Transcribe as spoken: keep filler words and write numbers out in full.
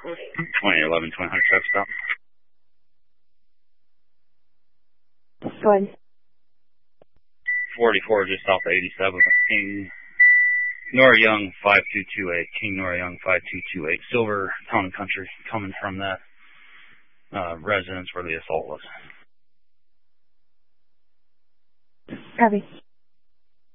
twenty eleven, twenty hundred truck stop. Go ahead. forty-four just off of eighty-seven. King Nora Young five two two eight. King Nora Young five two two eight. Silver Town and Country coming from that uh, residence where the assault was. Copy.